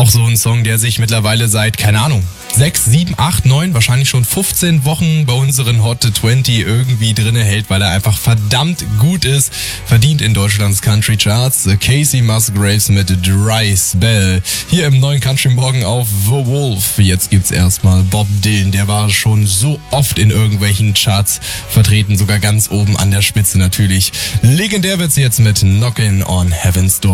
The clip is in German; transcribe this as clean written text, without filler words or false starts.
Auch so ein Song, der sich mittlerweile seit, keine Ahnung, 6, 7, 8, 9, wahrscheinlich schon 15 Wochen bei unseren Hot 20 irgendwie drinne hält, weil er einfach verdammt gut ist. Verdient in Deutschlands Country Charts. Casey Musgraves mit Dry Spell. Hier im neuen Country Morgen auf The Wolf. Jetzt gibt's erstmal Bob Dylan. Der war schon so oft in irgendwelchen Charts vertreten, sogar ganz oben an der Spitze natürlich. Legendär wird's jetzt mit Knockin' on Heaven's Door.